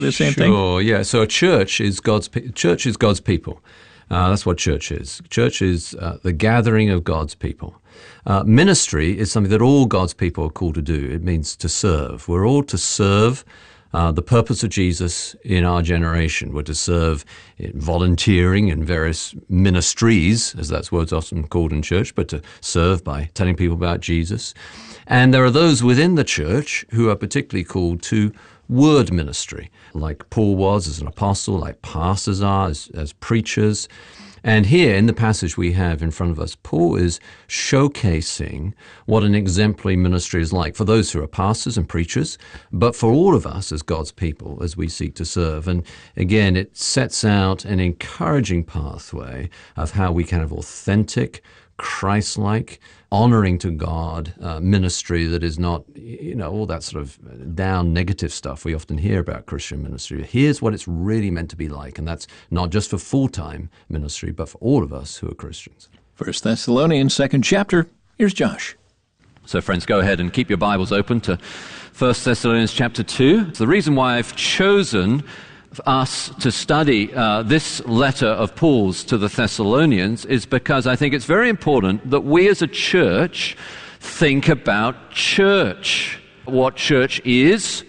The same thing? Sure, yeah. So a church is God's people. That's what church is. Church is the gathering of God's people. Ministry is something that all God's people are called to do. It means to serve. We're all to serve the purpose of Jesus in our generation. We're to serve in volunteering in various ministries, as that's word's often called in church, but to serve by telling people about Jesus. And there are those within the church who are particularly called to word ministry, like Paul was as an apostle, like pastors are as preachers. And here in the passage we have in front of us, Paul is showcasing what an exemplary ministry is like for those who are pastors and preachers, but for all of us as God's people as we seek to serve. And again, it sets out an encouraging pathway of how we can have authentic, Christ-like, honoring to God ministry that is not, all that sort of down negative stuff we often hear about Christian ministry. Here's what it's really meant to be like, and that's not just for full-time ministry, but for all of us who are Christians. 1 Thessalonians, 2nd chapter. Here's Josh. So friends, go ahead and keep your Bibles open to 1 Thessalonians chapter 2. The reason why I've chosen us to study this letter of Paul's to the Thessalonians is because I think it's very important that we as a church think about church. What church is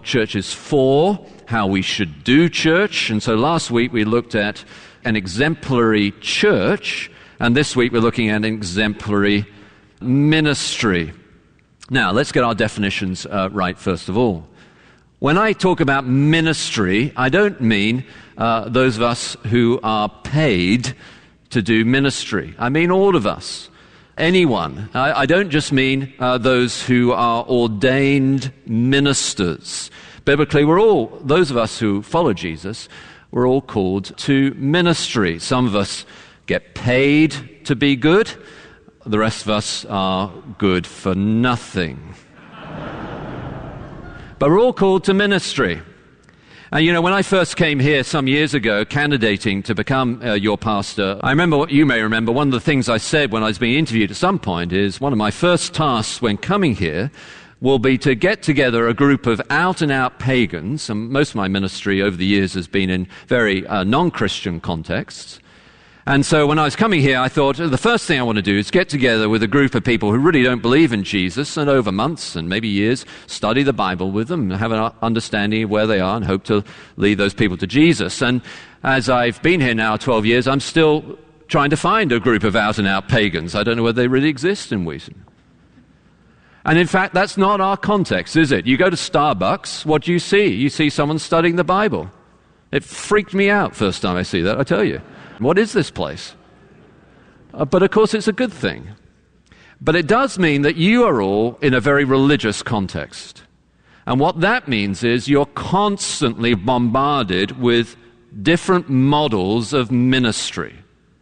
for, how we should do church. And so last week we looked at an exemplary church, and this week we're looking at an exemplary ministry. Now, let's get our definitions right first of all. When I talk about ministry, I don't mean those of us who are paid to do ministry. I mean all of us, anyone. I don't just mean those who are ordained ministers. Biblically, those of us who follow Jesus, we're all called to ministry. Some of us get paid to be good. The rest of us are good for nothing. But we're all called to ministry. And when I first came here some years ago, candidating to become your pastor, I remember what you may remember. One of the things I said when I was being interviewed at some point is one of my first tasks when coming here will be to get together a group of out-and-out pagans. And most of my ministry over the years has been in very non-Christian contexts. And so when I was coming here, I thought the first thing I want to do is get together with a group of people who really don't believe in Jesus, and over months and maybe years, study the Bible with them and have an understanding of where they are and hope to lead those people to Jesus. And as I've been here now 12 years, I'm still trying to find a group of out-and-out pagans. I don't know whether they really exist in Wheaton. And in fact, that's not our context, is it? You go to Starbucks, what do you see? You see someone studying the Bible. It freaked me out first time I see that, I tell you. What is this place? But of course it's a good thing. But it does mean that you are all in a very religious context. And what that means is you're constantly bombarded with different models of ministry.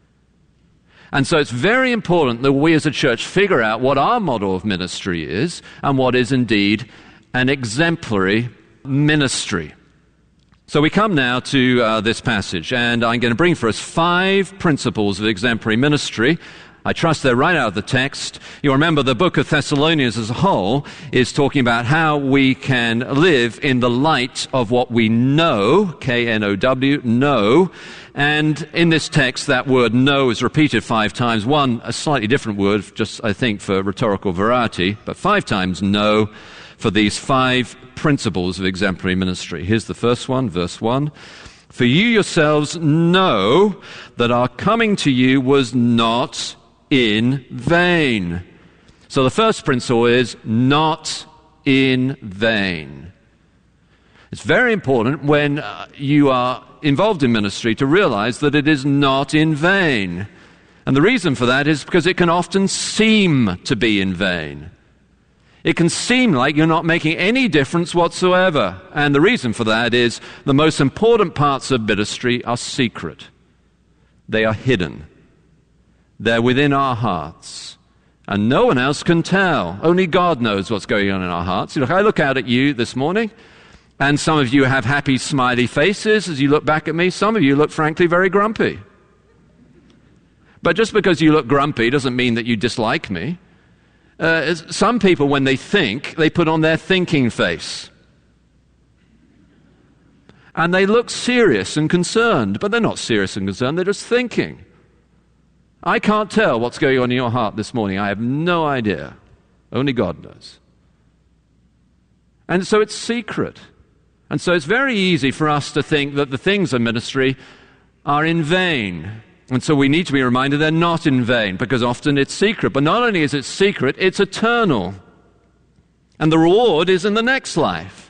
And so it's very important that we as a church figure out what our model of ministry is and what is indeed an exemplary ministry. So we come now to this passage, and I'm going to bring for us 5 principles of exemplary ministry. I trust they're right out of the text. You'll remember the book of Thessalonians as a whole is talking about how we can live in the light of what we know, K-N-O-W, know. And in this text, that word know is repeated 5 times. One, a slightly different word, just I think for rhetorical variety, but 5 times know for these 5 principles of exemplary ministry. Here's the first one, verse 1. For you yourselves know that our coming to you was not in vain. So the first principle is not in vain. It's very important when you are involved in ministry to realize that it is not in vain. And the reason for that is because it can often seem to be in vain. It can seem like you're not making any difference whatsoever. And the reason for that is the most important parts of ministry are secret. They are hidden. They're within our hearts. And no one else can tell. Only God knows what's going on in our hearts. Look, I look out at you this morning, and some of you have happy, smiley faces as you look back at me. Some of you look, frankly, very grumpy. But just because you look grumpy doesn't mean that you dislike me. Some people, when they think, they put on their thinking face. And they look serious and concerned, but they're not serious and concerned, they're just thinking. I can't tell what's going on in your heart this morning. I have no idea. Only God knows. And so it's secret. And so it's very easy for us to think that the things of ministry are in vain. And so we need to be reminded they're not in vain, because often it's secret. But not only is it secret, it's eternal. And the reward is in the next life.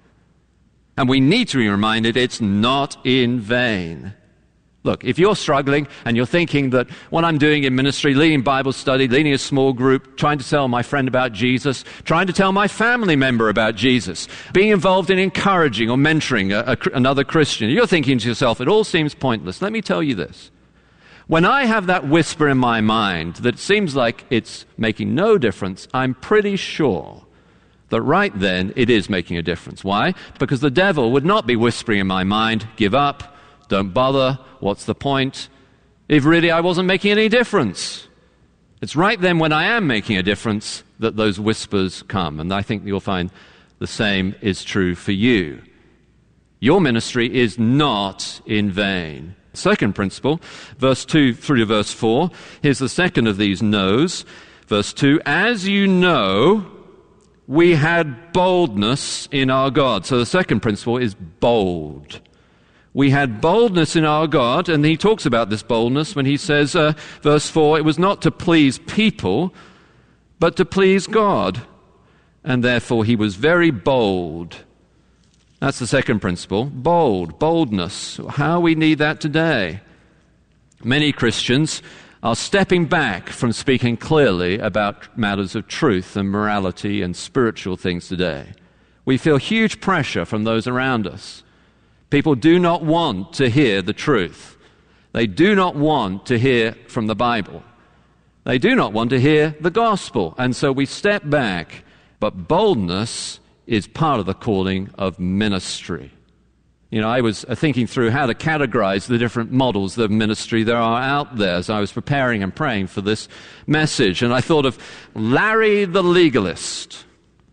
And we need to be reminded it's not in vain. Look, if you're struggling and you're thinking that what I'm doing in ministry, leading Bible study, leading a small group, trying to tell my friend about Jesus, trying to tell my family member about Jesus, being involved in encouraging or mentoring another Christian, you're thinking to yourself, it all seems pointless. Let me tell you this. When I have that whisper in my mind that seems like it's making no difference, I'm pretty sure that right then it is making a difference. Why? Because the devil would not be whispering in my mind, give up, don't bother, what's the point? If really I wasn't making any difference. It's right then when I am making a difference that those whispers come. And I think you'll find the same is true for you. Your ministry is not in vain. Second principle, verse 2 through to verse 4. Here's the second of these no's. Verse 2, as you know, we had boldness in our God. So the second principle is bold. We had boldness in our God, and he talks about this boldness when he says, verse 4, it was not to please people, but to please God. And therefore he was very bold. That's the second principle, boldness. How we need that today. Many Christians are stepping back from speaking clearly about matters of truth and morality and spiritual things today. We feel huge pressure from those around us. People do not want to hear the truth. They do not want to hear from the Bible. They do not want to hear the gospel. And so we step back. But boldness is part of the calling of ministry. You know, I was thinking through how to categorize the different models of ministry there are out there as I was preparing and praying for this message. And I thought of Larry the legalist.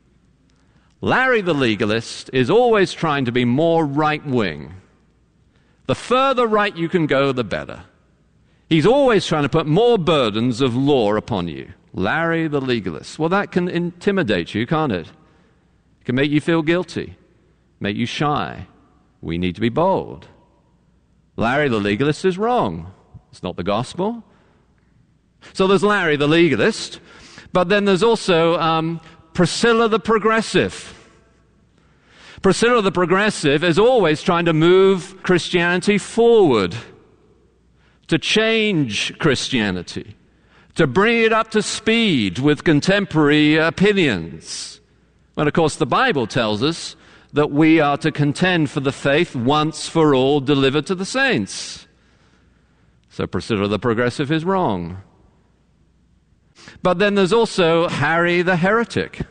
Larry the legalist is always trying to be more right-wing. The further right you can go, the better. He's always trying to put more burdens of law upon you. Larry the legalist. Well, that can intimidate you, can't it? It can make you feel guilty, make you shy. We need to be bold. Larry the legalist is wrong. It's not the gospel. So there's Larry the legalist, but then there's also Priscilla the progressive. Priscilla the progressive is always trying to move Christianity forward, to change Christianity, to bring it up to speed with contemporary opinions. Well, of course, the Bible tells us that we are to contend for the faith once for all delivered to the saints. So Priscilla the progressive is wrong. But then there's also Harry the heretic.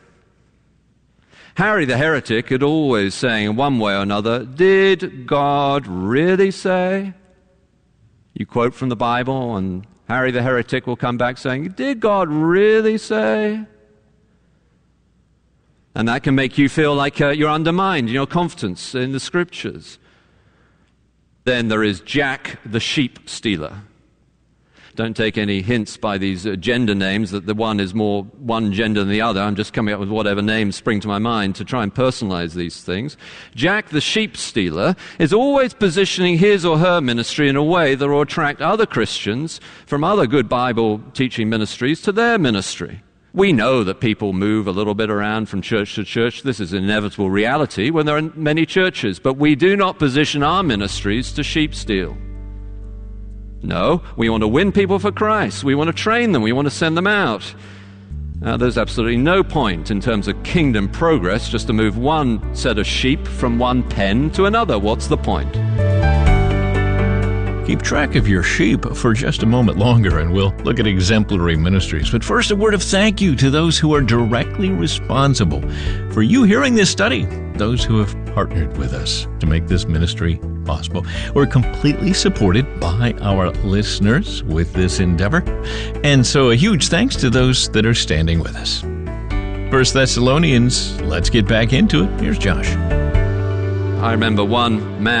Harry the heretic is always saying in one way or another, did God really say? You quote from the Bible and Harry the heretic will come back saying, did God really say? And that can make you feel like you're undermined in your confidence in the Scriptures. Then there is Jack the sheep stealer. Don't take any hints by these gender names that the one is more one gender than the other. I'm just coming up with whatever names spring to my mind to try and personalize these things. Jack the sheep stealer is always positioning his or her ministry in a way that will attract other Christians from other good Bible teaching ministries to their ministry. We know that people move a little bit around from church to church. This is an inevitable reality when there are many churches. But we do not position our ministries to sheep steal. No, we want to win people for Christ. We want to train them. We want to send them out. There's absolutely no point in terms of kingdom progress just to move one set of sheep from one pen to another. What's the point? Keep track of your sheep for just a moment longer, and we'll look at exemplary ministries. But first, a word of thank you to those who are directly responsible for you hearing this study, those who have partnered with us to make this ministry possible. We're completely supported by our listeners with this endeavor, and so a huge thanks to those that are standing with us. 1 Thessalonians, let's get back into it. Here's Josh. I remember one man